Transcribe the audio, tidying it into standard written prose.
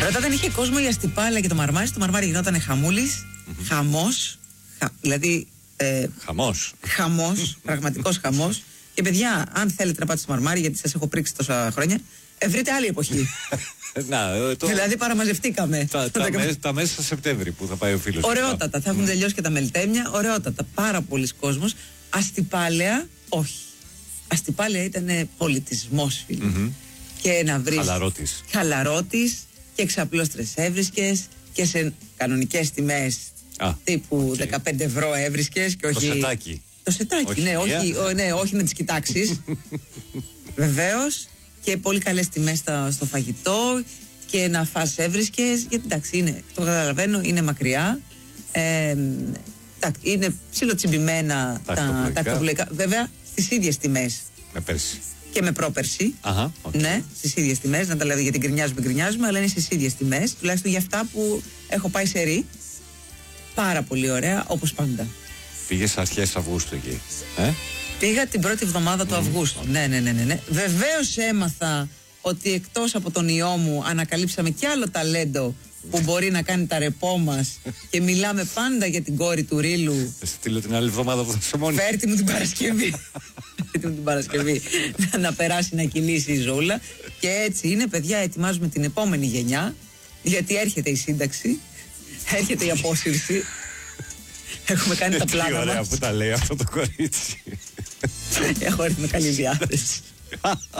Όταν είχε κόσμο η Αστυπάλαια και το Μαρμάρι, στο Μαρμάρι γινόταν χαμούλης, χαμός, δηλαδή. Χαμός, πραγματικός χαμός. Και παιδιά, αν θέλετε να πάτε στο Μαρμάρι, γιατί σας έχω πρίξει τόσα χρόνια, βρείτε άλλη εποχή. Δηλαδή παραμαζευτήκαμε. Τα μέσα Σεπτέμβρη που θα πάει ο φίλος. Ωραιότατα, θα έχουν τελειώσει και τα μελτέμια. Ωραιότατα, πάρα πολλοί κόσμος. Αστυπάλαια, όχι. Αστυπάλαια ήταν πολιτισμός, φίλοι. Και να βρεις χαλαρότης και εξαπλώστρες έβρισκες και σε κανονικές τιμές τύπου 15 ευρώ έβρισκες και όχι. Το σετάκι. Το σετάκι, όχι να τις κοιτάξεις. Βεβαίως. Και πολύ καλές τιμές στο φαγητό και να φας έβρισκες. Γιατί εντάξει, το καταλαβαίνω, είναι μακριά. Είναι ψιλοτσιμπημένα τα ακτοπλοϊκά. Βέβαια στις ίδιες τιμές. Με πέρσι. Και με πρόπερσι. Ναι, στις ίδιες τιμές. Να τα λέω γιατί γκρινιάζουμε, αλλά είναι στις ίδιες τιμές. Τουλάχιστον για αυτά που έχω πάει σε ρί. Πάρα πολύ ωραία, όπως πάντα. Πήγες αρχές Αυγούστου εκεί. Πήγα την πρώτη εβδομάδα του Αυγούστου. Ναι. Βεβαίως έμαθα ότι εκτός από τον ιό μου ανακαλύψαμε κι άλλο ταλέντο που μπορεί να κάνει τα ρεπό μας και μιλάμε πάντα για την κόρη του Ρήλου. Θα στείλω την άλλη εβδομάδα που θα είσαι μόνη. Φέρτε μου την Παρασκευή. Να περάσει να κυλήσει η ζούλα. Και έτσι είναι, παιδιά, ετοιμάζουμε την επόμενη γενιά, γιατί έρχεται η σύνταξη, έρχεται η απόσυρση. Έχουμε κάνει τα πλάνα μας. Τι ωραία που τα λέει αυτό το κορίτσι. Έχω έρθει με καλή διάθεση.